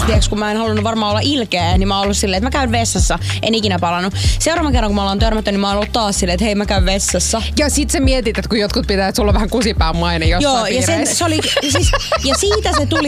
tiiäks, kun mä en halunnut varmaan olla ilkeä, niin mä oon ollut silleen, että mä käyn vessassa. En ikinä palannut. Seuraavan kerran, kun mä ollaan törmätty, niin mä oon ollut taas silleen, että hei, mä käyn vessassa. Ja sit sä mietit, että kun jotkut pitää, että sulla on vähän kusipään maine jossain piireissä. Ja siitä se tuli